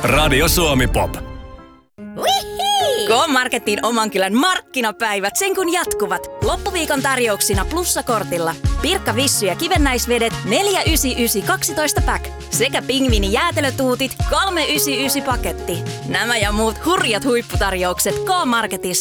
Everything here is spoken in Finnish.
Radio Suomi Pop. K-Marketin oman kylän markkinapäivät sen kun jatkuvat. Loppuviikon tarjouksina plussakortilla. Pirkka Vissy ja kivennäisvedet 4,99 12 pack. Sekä pingviini jäätelötuutit 3,99 paketti. Nämä ja muut hurjat huipputarjoukset K-Marketista.